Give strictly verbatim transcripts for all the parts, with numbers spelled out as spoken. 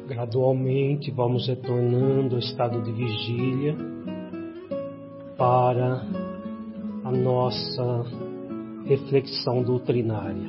Gradualmente vamos retornando ao estado de vigília para a nossa reflexão doutrinária.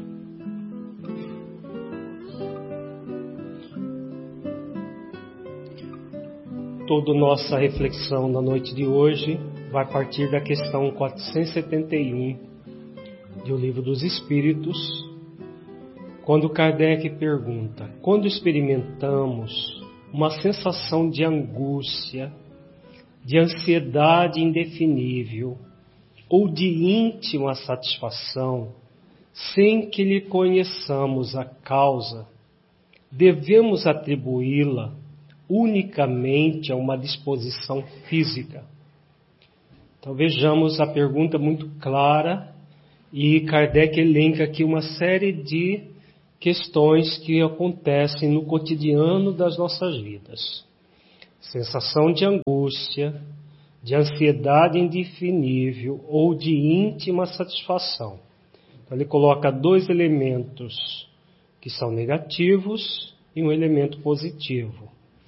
Toda nossa reflexão na noite de hoje vai partir da questão quatrocentos e setenta e um do Livro dos Espíritos, quando Kardec pergunta: quando experimentamos uma sensação de angústia, de ansiedade indefinível ou de íntima satisfação, sem que lhe conheçamos a causa, devemos atribuí-la unicamente a uma disposição física? Então vejamos a pergunta muito clara, e Kardec elenca aqui uma série de questões que acontecem no cotidiano das nossas vidas. Sensação de angústia, de ansiedade indefinível ou de íntima satisfação. Então ele coloca dois elementos que são negativos e um elemento positivo,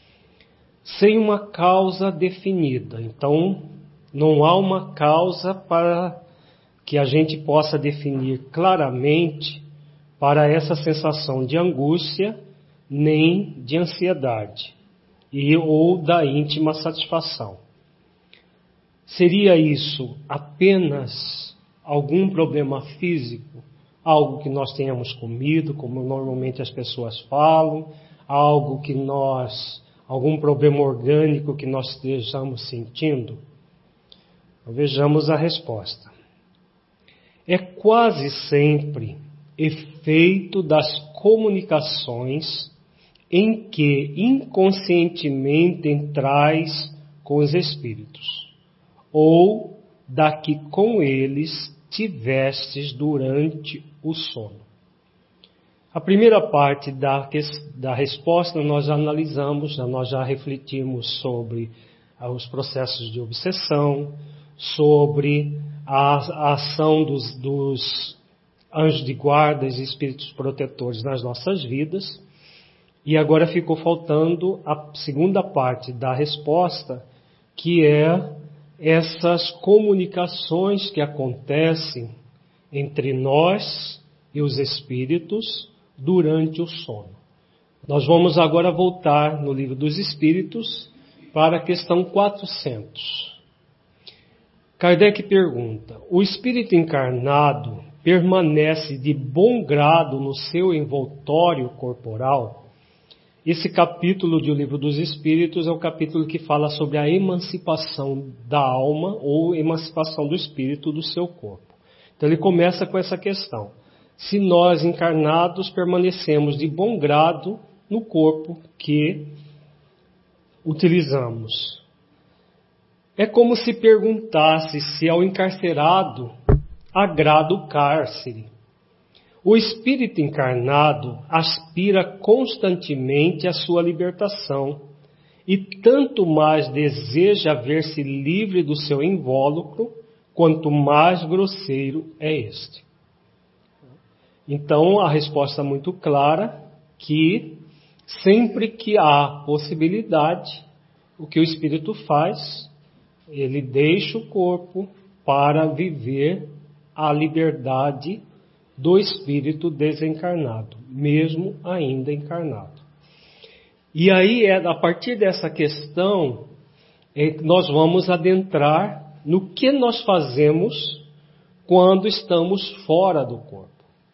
sem uma causa definida. Então não há uma causa para que a gente possa definir claramente para essa sensação de angústia, nem de ansiedade, e ou da íntima satisfação. Seria isso apenas algum problema físico, algo que nós tenhamos comido, como normalmente as pessoas falam, algo que nós, algum problema orgânico que nós estejamos sentindo? Então, vejamos a resposta. É quase sempre efeito das comunicações em que inconscientemente entrais com os espíritos, ou da que com eles tivestes durante o sono. A primeira parte da, da resposta nós já analisamos, nós já refletimos sobre os processos de obsessão, sobre a, a ação dos, dos anjos de guarda e espíritos protetores nas nossas vidas. E agora ficou faltando a segunda parte da resposta, que é essas comunicações que acontecem entre nós e os espíritos durante o sono. Nós vamos agora voltar no Livro dos Espíritos para a questão quatrocentos. Kardec pergunta: o espírito encarnado permanece de bom grado no seu envoltório corporal? Esse capítulo do Livro dos Espíritos é o capítulo que fala sobre a emancipação da alma ou emancipação do espírito do seu corpo. Então ele começa com essa questão: se nós encarnados permanecemos de bom grado no corpo que utilizamos. É como se perguntasse se ao encarcerado agrada o cárcere. O espírito encarnado aspira constantemente à sua libertação e tanto mais deseja ver-se livre do seu invólucro, quanto mais grosseiro é este. Então, a resposta é muito clara, que sempre que há possibilidade, o que o espírito faz, ele deixa o corpo para viver a liberdade do espírito desencarnado, mesmo ainda encarnado. E aí, é a partir dessa questão, é, nós vamos adentrar no que nós fazemos quando estamos fora do corpo.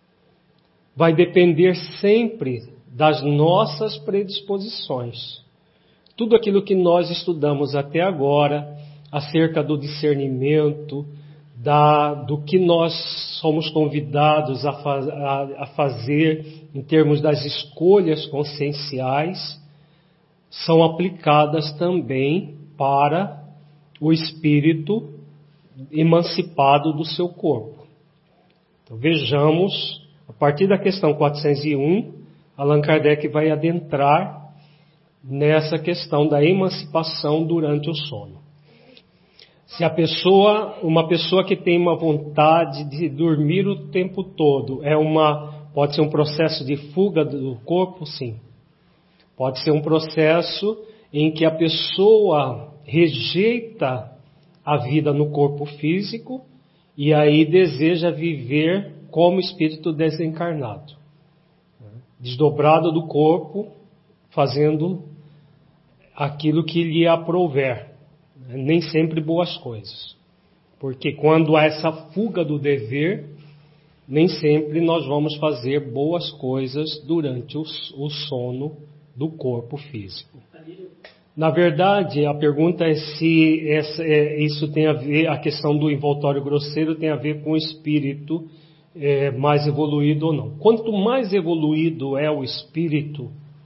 Vai depender sempre das nossas predisposições. Tudo aquilo que nós estudamos até agora, acerca do discernimento, da, do que nós somos convidados a, faz, a, a fazer em termos das escolhas conscienciais, são aplicadas também para o espírito emancipado do seu corpo. Então vejamos, a partir da questão quatrocentos e um, Allan Kardec vai adentrar nessa questão da emancipação durante o sono. Se a pessoa, uma pessoa que tem uma vontade de dormir o tempo todo, é uma, pode ser um processo de fuga do corpo, sim. Pode ser um processo em que a pessoa rejeita a vida no corpo físico e aí deseja viver como espírito desencarnado, desdobrado do corpo, fazendo aquilo que lhe aprouver, nem sempre boas coisas. Porque quando há essa fuga do dever, nem sempre nós vamos fazer boas coisas durante o, o sono do corpo físico. Na verdade, a pergunta é se essa, é, isso tem a ver, a questão do envoltório grosseiro tem a ver com o espírito é, mais evoluído ou não. Quanto mais evoluído é o espírito,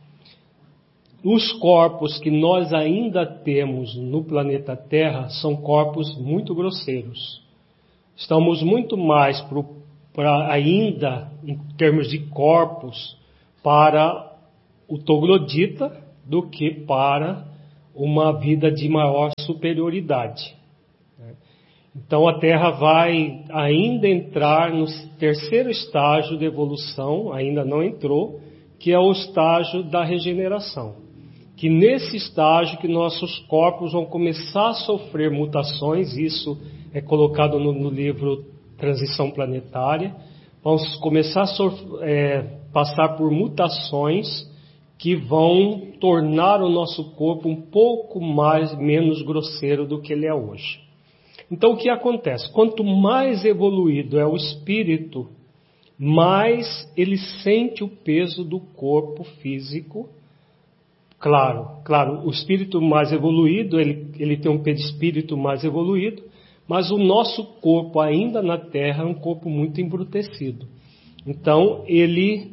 os corpos que nós ainda temos no planeta Terra são corpos muito grosseiros. Estamos muito mais para ainda, em termos de corpos, para o troglodita do que para uma vida de maior superioridade. Então a Terra vai ainda entrar no terceiro estágio de evolução, ainda não entrou, que é o estágio da regeneração. Que nesse estágio que nossos corpos vão começar a sofrer mutações, isso é colocado no, no livro Transição Planetária, vamos começar a sofrer, é, passar por mutações que vão tornar o nosso corpo um pouco mais, menos grosseiro do que ele é hoje. Então o que acontece? Quanto mais evoluído é o espírito, mais ele sente o peso do corpo físico. Claro, claro, o espírito mais evoluído, ele, ele tem um perispírito mais evoluído, mas o nosso corpo ainda na Terra é um corpo muito embrutecido. Então, ele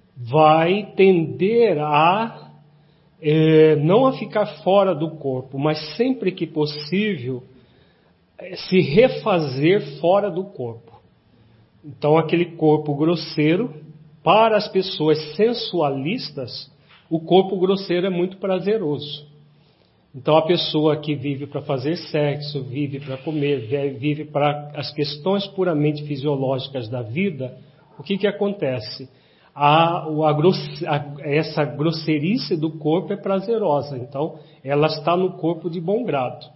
vai tender a, é, não a ficar fora do corpo, mas sempre que possível, é, se refazer fora do corpo. Então, aquele corpo grosseiro, para as pessoas sensualistas, o corpo grosseiro é muito prazeroso. Então a pessoa que vive para fazer sexo, vive para comer, vive para as questões puramente fisiológicas da vida, o que que acontece? A, a, grosse, a, essa grosseirice do corpo é prazerosa, então ela está no corpo de bom grado.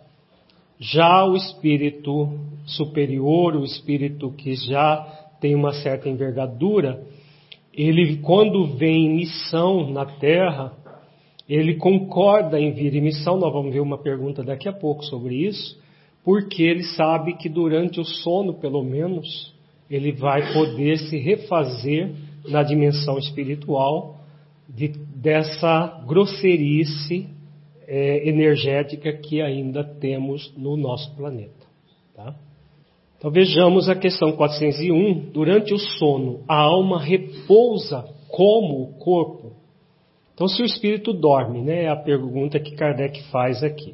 Já o espírito superior, o espírito que já tem uma certa envergadura, ele, quando vem em missão na Terra, ele concorda em vir em missão. Nós vamos ver uma pergunta daqui a pouco sobre isso, porque ele sabe que durante o sono, pelo menos, ele vai poder se refazer na dimensão espiritual de, dessa grosseirice é, energética que ainda temos no nosso planeta. Tá? Então vejamos a questão quatrocentos e um. Durante o sono, a alma repousa como o corpo? Então se o espírito dorme, né, é a pergunta que Kardec faz aqui.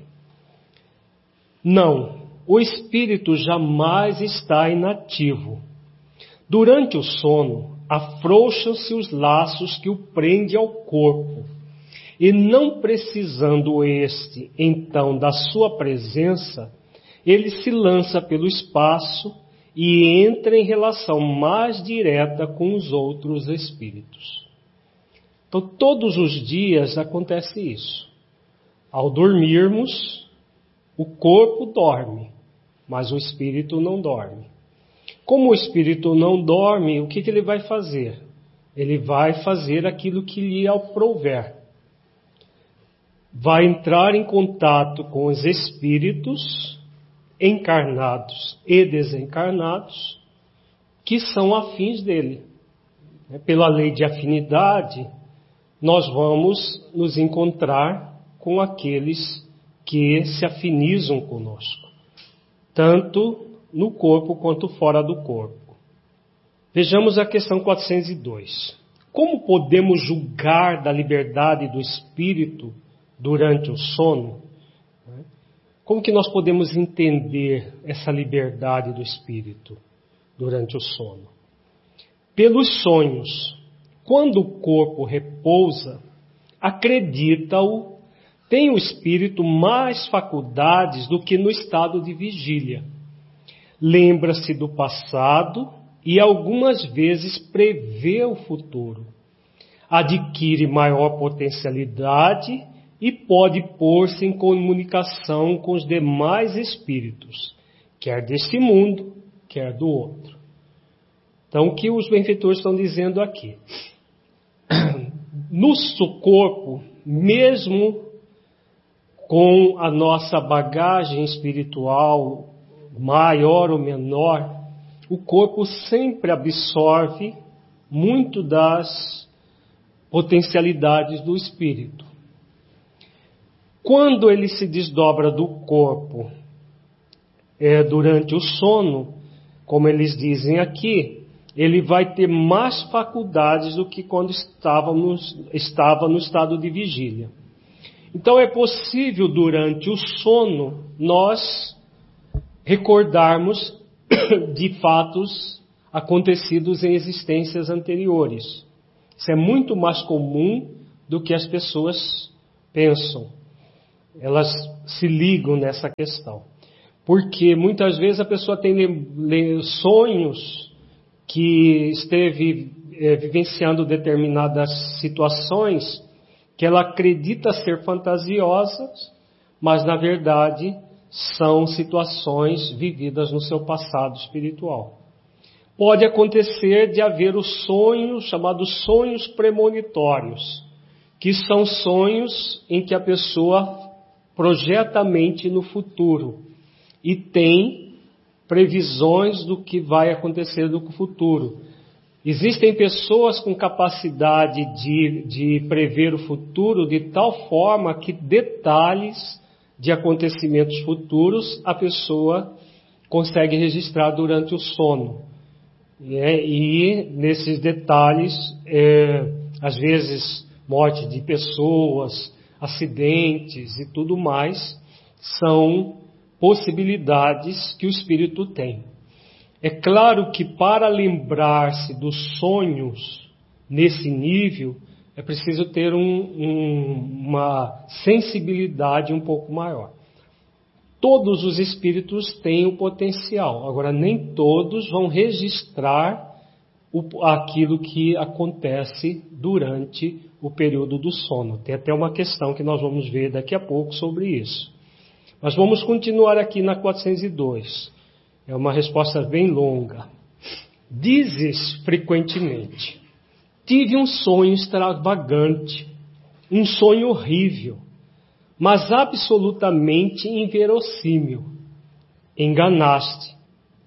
Não, o espírito jamais está inativo. Durante o sono, afrouxam-se os laços que o prendem ao corpo, e não precisando este, então, da sua presença, ele se lança pelo espaço e entra em relação mais direta com os outros espíritos. Então, todos os dias acontece isso. Ao dormirmos, o corpo dorme, mas o espírito não dorme. Como o espírito não dorme, o que, que ele vai fazer? Ele vai fazer aquilo que lhe aprouver. Vai entrar em contato com os espíritos encarnados e desencarnados que são afins dele. Pela lei de afinidade, nós vamos nos encontrar com aqueles que se afinizam conosco, tanto no corpo quanto fora do corpo. Vejamos a questão quatrocentos e dois. Como podemos julgar da liberdade do espírito durante o sono? Como que nós podemos entender essa liberdade do espírito durante o sono? Pelos sonhos. Quando o corpo repousa, acredita-o, tem o espírito mais faculdades do que no estado de vigília. Lembra-se do passado e algumas vezes prevê o futuro. adquire maior potencialidade e pode pôr-se em comunicação com os demais espíritos, quer deste mundo, quer do outro. Então, o que os benfeitores estão dizendo aqui? Nosso corpo, mesmo com a nossa bagagem espiritual, maior ou menor, o corpo sempre absorve muito das potencialidades do espírito. Quando ele se desdobra do corpo é, durante o sono, como eles dizem aqui, ele vai ter mais faculdades do que quando estava no, estava no estado de vigília. Então é possível durante o sono nós recordarmos de fatos acontecidos em existências anteriores. Isso é muito mais comum do que as pessoas pensam. Elas se ligam nessa questão. Porque muitas vezes a pessoa tem sonhos que esteve é, vivenciando determinadas situações que ela acredita ser fantasiosas, mas na verdade são situações vividas no seu passado espiritual. Pode acontecer de haver os sonhos, chamados sonhos premonitórios, que são sonhos em que a pessoa projeta a mente no futuro e tem previsões do que vai acontecer no futuro. Existem pessoas com capacidade de, de prever o futuro de tal forma que detalhes de acontecimentos futuros a pessoa consegue registrar durante o sono. É, e nesses detalhes, é, às vezes, morte de pessoas, acidentes e tudo mais, são possibilidades que o espírito tem. É claro que para lembrar-se dos sonhos nesse nível, é preciso ter um, um, uma sensibilidade um pouco maior. Todos os espíritos têm o potencial, agora nem todos vão registrar o, aquilo que acontece durante o período do sono. Tem até uma questão que nós vamos ver daqui a pouco sobre isso. Mas vamos continuar aqui na quatrocentos e dois. É uma resposta bem longa. Dizes frequentemente: tive um sonho extravagante, um sonho horrível, mas absolutamente inverossímil. Enganaste.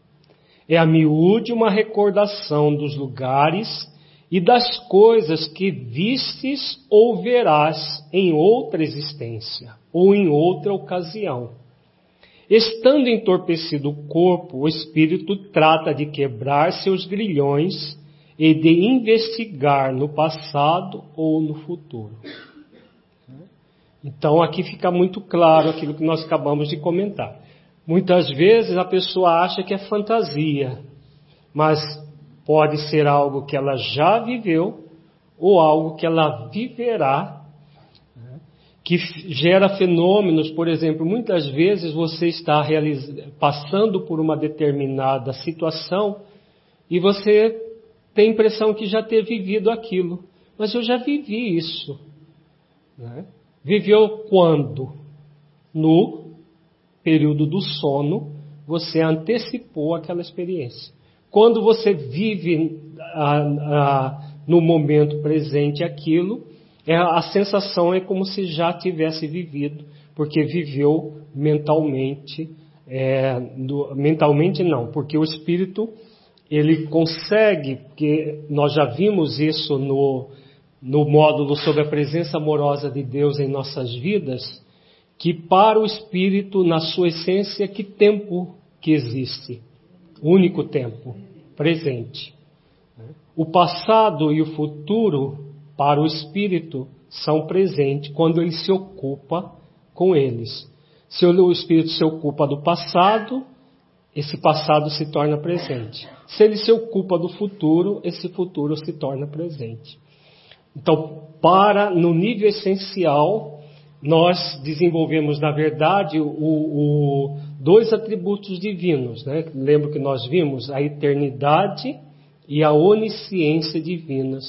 É a miúde uma recordação dos lugares e das coisas que vistes ou verás em outra existência ou em outra ocasião. Estando entorpecido o corpo, o espírito trata de quebrar seus grilhões e de investigar no passado ou no futuro. Então aqui fica muito claro aquilo que nós acabamos de comentar. Muitas vezes a pessoa acha que é fantasia, mas pode ser algo que ela já viveu ou algo que ela viverá, que gera fenômenos. Por exemplo, muitas vezes você está realiz... passando por uma determinada situação e você tem a impressão que já ter vivido aquilo. Mas eu já vivi isso. Né? Viveu quando? No período do sono, você antecipou aquela experiência. Quando você vive a, a, no momento presente aquilo, é, a sensação é como se já tivesse vivido, porque viveu mentalmente, é, do, mentalmente não, porque o espírito, ele consegue, porque nós já vimos isso no, no módulo sobre a presença amorosa de Deus em nossas vidas, que para o espírito, na sua essência, que tempo que existe? Único tempo, presente. O passado e o futuro, para o espírito, são presentes quando ele se ocupa com eles. Se o espírito se ocupa do passado, esse passado se torna presente. Se ele se ocupa do futuro, esse futuro se torna presente. Então, para, no nível essencial, nós desenvolvemos, na verdade, o, o, dois atributos divinos. Né? Lembro que nós vimos a eternidade e a onisciência divinas.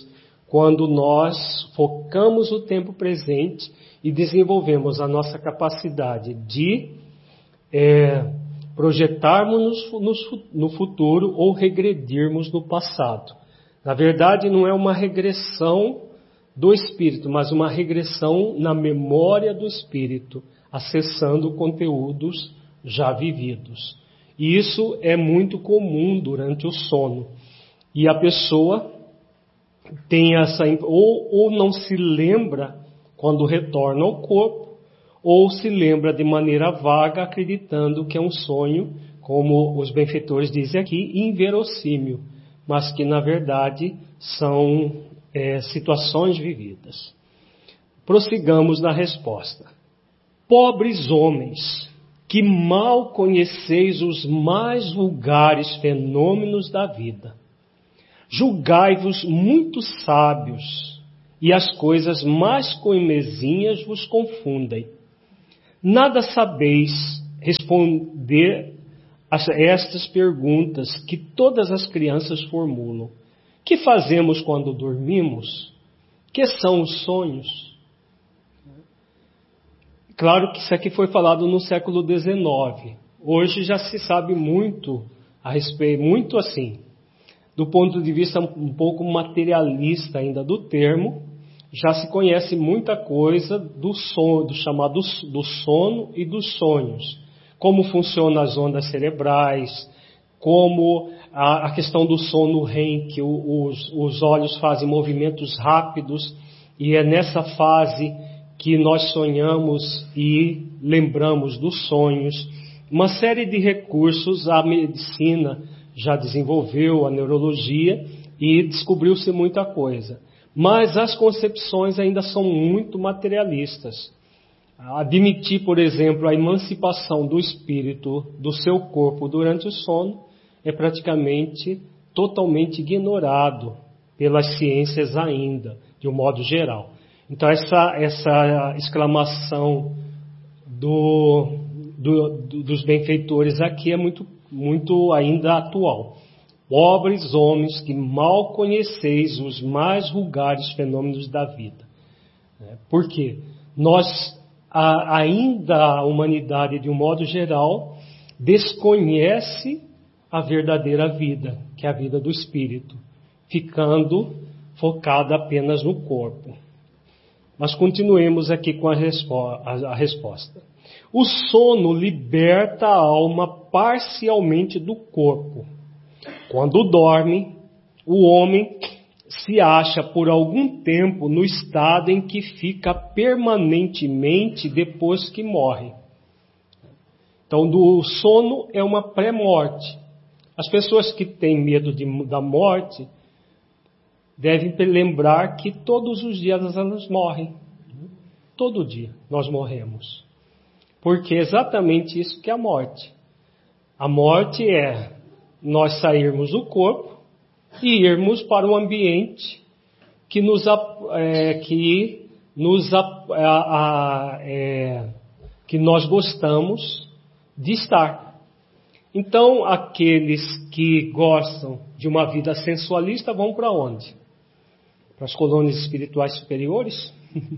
quando nós focamos o tempo presente e desenvolvemos a nossa capacidade de é, projetarmos no, no futuro ou regredirmos no passado. Na verdade, não é uma regressão do espírito, mas uma regressão na memória do espírito, acessando conteúdos já vividos. E isso é muito comum durante o sono. E a pessoa tem essa, ou, ou não se lembra quando retorna ao corpo, ou se lembra de maneira vaga, acreditando que é um sonho, como os benfeitores dizem aqui, inverossímil, mas que na verdade são é, situações vividas. Prossigamos na resposta. Pobres homens, que mal conheceis os mais vulgares fenômenos da vida, julgai-vos muito sábios, e as coisas mais coimezinhas vos confundem. Nada sabeis responder a estas perguntas que todas as crianças formulam. Que fazemos quando dormimos? Que são os sonhos? Claro que isso aqui foi falado no século dezenove. Hoje já se sabe muito a respeito, muito assim, do ponto de vista um pouco materialista ainda do termo, já se conhece muita coisa do sono, do chamado do sono e dos sonhos. Como funcionam as ondas cerebrais, como a, a questão do sono R E M, que o, os, os olhos fazem movimentos rápidos, e é nessa fase que nós sonhamos e lembramos dos sonhos. Uma série de recursos a medicina já desenvolveu, a neurologia, e descobriu-se muita coisa. Mas as concepções ainda são muito materialistas. Admitir, por exemplo, a emancipação do espírito do seu corpo durante o sono é praticamente totalmente ignorado pelas ciências ainda, de um modo geral. Então essa, essa exclamação do, do, do, dos benfeitores aqui é muito, muito ainda atual. Pobres homens que mal conheceis os mais vulgares fenômenos da vida. Por quê? Nós, a, ainda a humanidade, de um modo geral, desconhece a verdadeira vida, que é a vida do espírito, ficando focada apenas no corpo. Mas continuemos aqui com a, respo- a, a resposta. O sono liberta a alma parcialmente do corpo. Quando dorme, o homem se acha por algum tempo no estado em que fica permanentemente depois que morre. Então, do sono é uma pré-morte. As pessoas que têm medo de, da morte devem lembrar que todos os dias elas morrem. Todo dia nós morremos. Porque é exatamente isso que é a morte. A morte é nós sairmos do corpo e irmos para o ambiente que nos, é, que nos a, a, é, que nós gostamos de estar. Então, aqueles que gostam de uma vida sensualista vão para onde? Para as colônias espirituais superiores?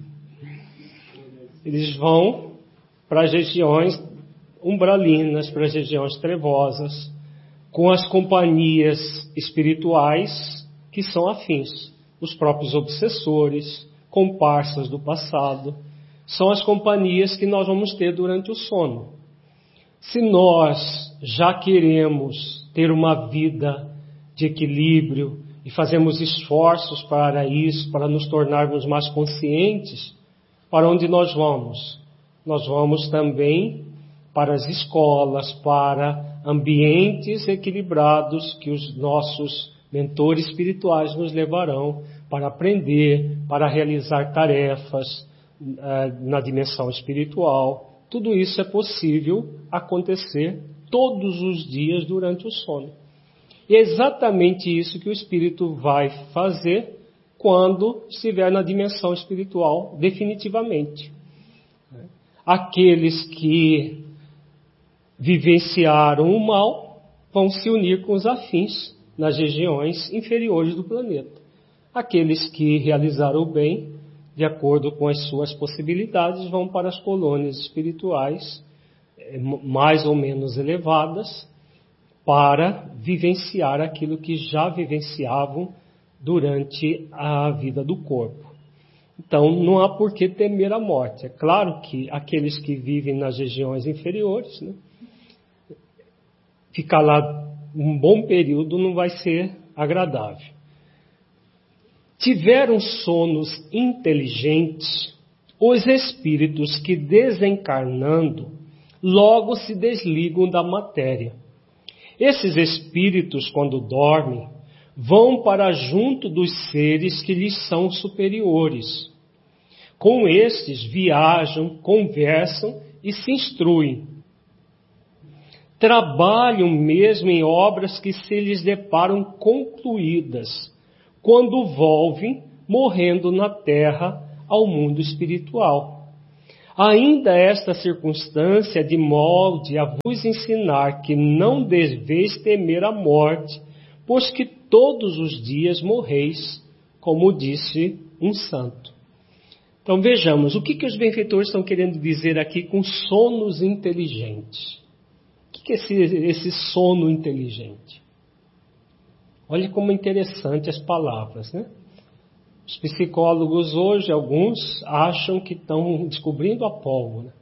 Eles vão para as regiões umbralinas, para as regiões trevosas, com as companhias espirituais que são afins. Os próprios obsessores, comparsas do passado, são as companhias que nós vamos ter durante o sono. Se nós já queremos ter uma vida de equilíbrio e fazemos esforços para isso, para nos tornarmos mais conscientes, para onde nós vamos? Nós vamos também para as escolas, para ambientes equilibrados que os nossos mentores espirituais nos levarão para aprender, para realizar tarefas uh, na dimensão espiritual. Tudo isso é possível acontecer todos os dias durante o sono. E é exatamente isso que o espírito vai fazer quando estiver na dimensão espiritual definitivamente. Aqueles que vivenciaram o mal vão se unir com os afins nas regiões inferiores do planeta. Aqueles que realizaram o bem, de acordo com as suas possibilidades, vão para as colônias espirituais mais ou menos elevadas para vivenciar aquilo que já vivenciavam durante a vida do corpo. Então, não há por que temer a morte. É claro que aqueles que vivem nas regiões inferiores, né, ficar lá um bom período não vai ser agradável. Tiveram sonos inteligentes os espíritos que, desencarnando, logo se desligam da matéria. Esses espíritos, quando dormem, vão para junto dos seres que lhes são superiores. Com estes viajam, conversam e se instruem. Trabalham mesmo em obras que se lhes deparam concluídas, quando volvem, morrendo na terra, ao mundo espiritual. Ainda esta circunstância de molde a vos ensinar que não deveis temer a morte, pois que todos os dias morreis, como disse um santo. Então vejamos, o que, que os benfeitores estão querendo dizer aqui com sonos inteligentes? O que, que é esse, esse sono inteligente? Olha como é interessante as palavras, né? Os psicólogos hoje, alguns, acham que estão descobrindo a pólvora.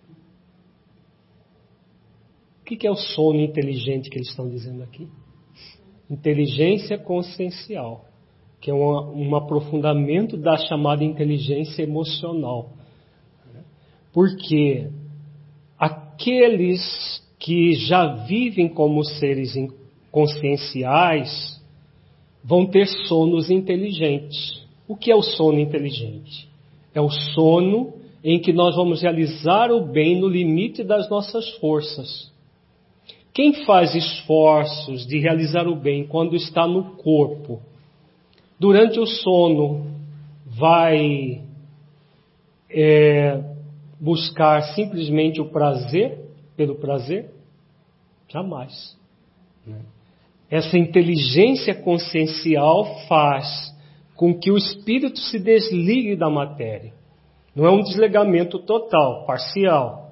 O que, que é o sono inteligente que eles estão dizendo aqui? Inteligência consciencial, que é um, um aprofundamento da chamada inteligência emocional. Porque aqueles que já vivem como seres conscienciais vão ter sonos inteligentes. O que é o sono inteligente? É o sono em que nós vamos realizar o bem no limite das nossas forças. Quem faz esforços de realizar o bem quando está no corpo, durante o sono vai é, buscar simplesmente o prazer, pelo prazer? Jamais. Essa inteligência consciencial faz com que o espírito se desligue da matéria. Não é um desligamento total, parcial.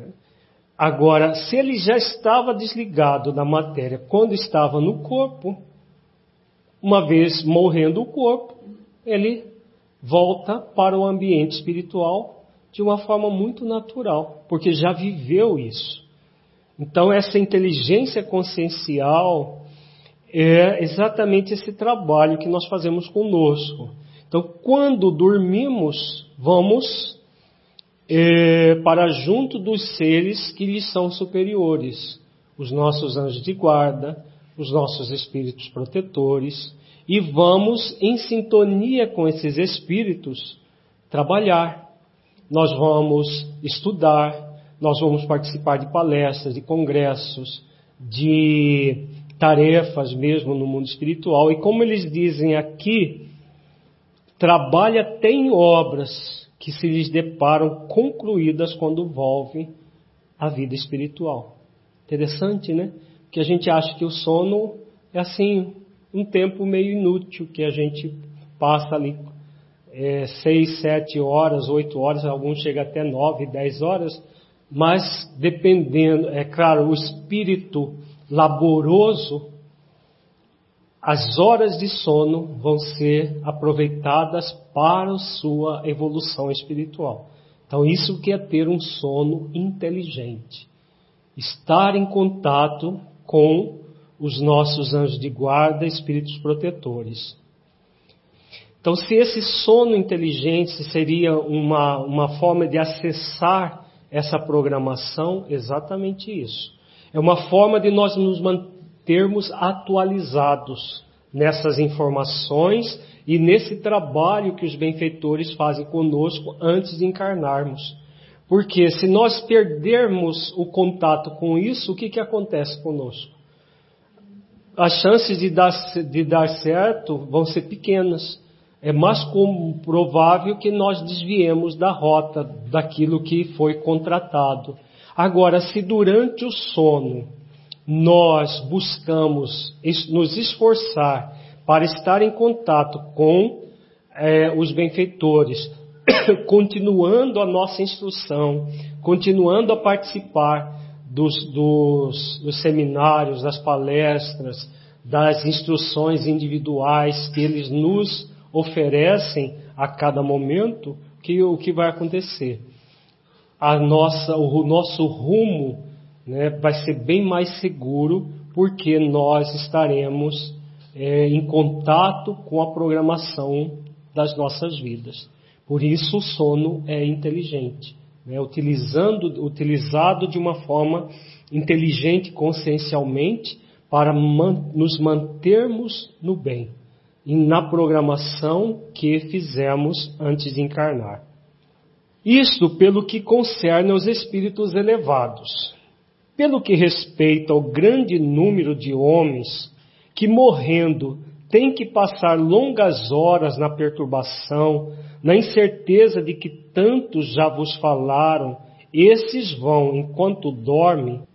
Agora, se ele já estava desligado da matéria quando estava no corpo, uma vez morrendo o corpo, ele volta para o ambiente espiritual de uma forma muito natural, porque já viveu isso. Então, essa inteligência consciencial é exatamente esse trabalho que nós fazemos conosco. Então, quando dormimos, vamos é, para junto dos seres que lhes são superiores, os nossos anjos de guarda, os nossos espíritos protetores, e vamos, em sintonia com esses espíritos, trabalhar. Nós vamos estudar, nós vamos participar de palestras, de congressos, de tarefas mesmo no mundo espiritual. E como eles dizem aqui, trabalha até em obras que se lhes deparam concluídas quando volvem à vida espiritual. Interessante, né? Porque a gente acha que o sono é assim, um tempo meio inútil, que a gente passa ali é, seis, sete horas, oito horas, alguns chegam até nove, dez horas, mas dependendo, é claro, o espírito laboroso, as horas de sono vão ser aproveitadas para a sua evolução espiritual. Então, isso que é ter um sono inteligente. Estar em contato com os nossos anjos de guarda, espíritos protetores. Então, se esse sono inteligente seria uma, uma forma de acessar essa programação, exatamente isso. É uma forma de nós nos mantermos atualizados nessas informações e nesse trabalho que os benfeitores fazem conosco antes de encarnarmos. Porque se nós perdermos o contato com isso, o que, que acontece conosco? As chances de dar, de dar certo vão ser pequenas. É mais provável que nós desviemos da rota daquilo que foi contratado. Agora, se durante o sono nós buscamos nos esforçar para estar em contato com é, os benfeitores, continuando a nossa instrução, continuando a participar dos, dos, dos seminários, das palestras, das instruções individuais que eles nos oferecem a cada momento, que o que vai acontecer? A nossa, o nosso rumo, né, vai ser bem mais seguro, porque nós estaremos é, em contato com a programação das nossas vidas. Por isso o sono é inteligente, né, utilizando, utilizado de uma forma inteligente, consciencialmente, para man, nos mantermos no bem e na programação que fizemos antes de encarnar. Isto pelo que concerne aos espíritos elevados. Pelo que respeita ao grande número de homens que, morrendo, têm que passar longas horas na perturbação, na incerteza de que tantos já vos falaram, esses vão, enquanto dormem,